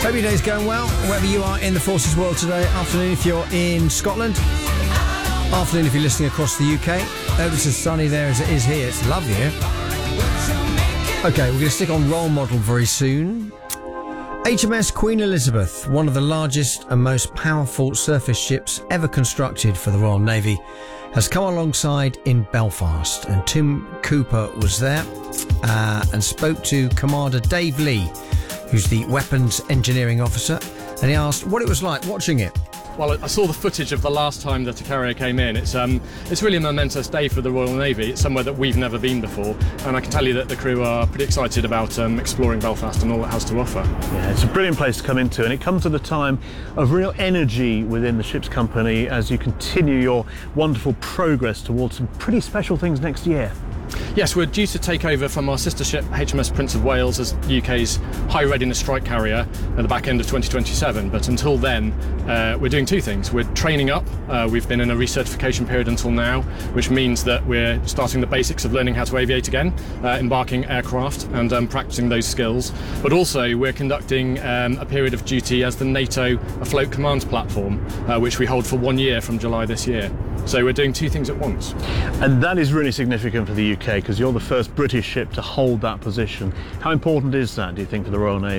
Hope your day's going well, wherever you are in the forces world today. Afternoon if you're in Scotland. Afternoon if you're listening across the UK. Hope it's as sunny there as it is here. It's lovely here. OK, we're going to stick on role model very soon. HMS Queen Elizabeth, one of the largest and most powerful surface ships ever constructed for the Royal Navy, has come alongside in Belfast, and Tim Cooper was there and spoke to Commander Dave Lee, who's the weapons engineering officer, and he asked what it was like watching it. Well, I saw the footage of the last time that a carrier came in. It's really a momentous day for the Royal Navy. It's somewhere that we've never been before, and I can tell you that the crew are pretty excited about exploring Belfast and all it has to offer. Yeah, it's a brilliant place to come into, and it comes at a time of real energy within the ship's company as you continue your wonderful progress towards some pretty special things next year. Yes, we're due to take over from our sister ship HMS Prince of Wales as the UK's high readiness strike carrier at the back end of 2027, but until then we're doing two things. We're training up. We've been in a recertification period until now, which means that we're starting the basics of learning how to aviate again, embarking aircraft and practicing those skills, but also we're conducting a period of duty as the NATO Afloat Command Platform, which we hold for 1 year from July this year. So we're doing two things at once. And that is really significant for the UK because you're the first British ship to hold that position. How important is that, do you think, for the Royal Navy?